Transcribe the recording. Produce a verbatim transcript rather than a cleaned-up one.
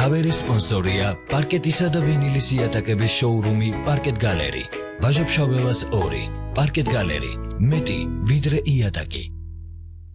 Cover sponsorია პარკეტისა და ვინილის იატაკების შოურუმი Parket Gallery. Ვაჟა-ფშაველას ორი. Parket Gallery. მეტი ვიდრე იატაკი.